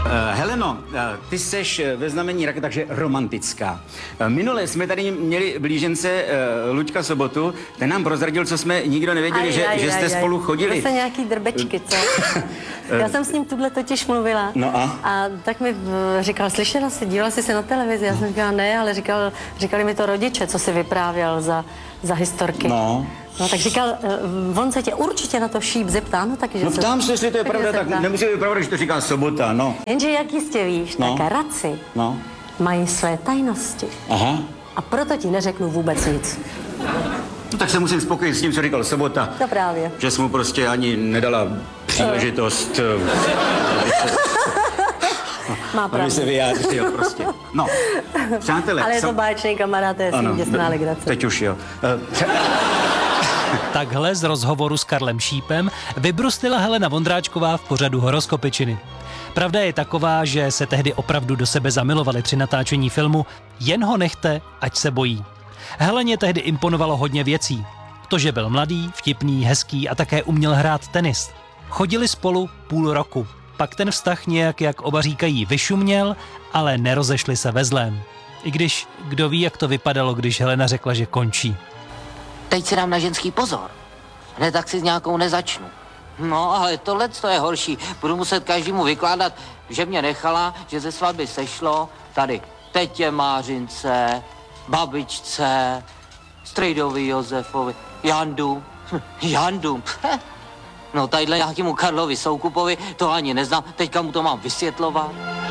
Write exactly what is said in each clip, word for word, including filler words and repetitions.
Heleno, ty seš ve znamení raka, takže romantická. Minule jsme tady měli blížence Luďka Sobotu, ten nám prozradil, co jsme nikdo nevěděli, aj, že, aj, že jste aj, spolu chodili. Zase nějaký drbečky, co? Já jsem s ním tuhle totiž mluvila. No a? A tak mi říkal, slyšela jsi, dívala jsi se na televizi? Já jsem říkala, ne, ale říkal, říkali mi to rodiče, co si vyprávěl za, za historky. No. No tak říkal, on se tě určitě na to Šíp zeptá, no taky, že No ptám se, jestli to je pravda, tak ptá. Nemusí být pravda, že to říká Sobota, no. Jenže jak jistě víš, no. tak raci no. mají své tajnosti. Aha. A proto ti neřeknu vůbec nic. No tak se musím spokojit s tím, co říkal Sobota. To právě. Že jsi mu prostě ani nedala příležitost. Má pravdu. Aby se vyjádřil prostě. No, přátelé. Ale je to sam... báječný kamarád, to je ano, děsná legrace. Teď už jo. Takhle z rozhovoru s Karlem Šípem vybruslila Helena Vondráčková v pořadu Horoskopičiny. Pravda je taková, že se tehdy opravdu do sebe zamilovali při natáčení filmu Jen ho nechte, ať se bojí. Heleně tehdy imponovalo hodně věcí. To, že byl mladý, vtipný, hezký a také uměl hrát tenis. Chodili spolu půl roku. Pak ten vztah nějak, jak oba říkají, vyšuměl, ale nerozešli se ve zlém. I když, kdo ví, jak to vypadalo, když Helena řekla, že končí. Teď si dám na ženský pozor. Ne, tak si s nějakou nezačnu. No, ale tohle to je horší. Budu muset každému vykládat, že mě nechala, že ze svatby sešlo tady tetě Mářince, babičce, strejdovi Josefovi, Jandu. Jandu. No, tadyhle nějakému Karlovi Soukupovi, to ani neznám. Teďka mu to mám vysvětlovat.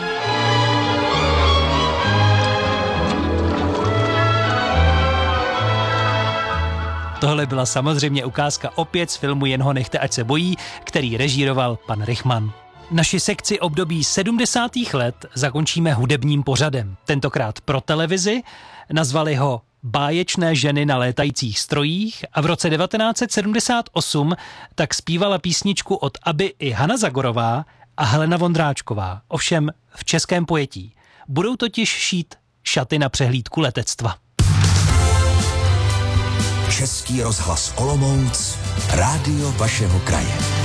Tohle byla samozřejmě ukázka opět z filmu Jen ho nechte, ať se bojí, který režíroval pan Rychman. Naši sekci období sedmdesátých let zakončíme hudebním pořadem. Tentokrát pro televizi, nazvali ho Báječné ženy na létajících strojích a v roce devatenáct set sedmdesát osm tak zpívala písničku od Aby i Hana Zagorová a Helena Vondráčková, ovšem v českém pojetí. Budou totiž šít šaty na přehlídku letectva. Český rozhlas Olomouc, rádio vašeho kraje.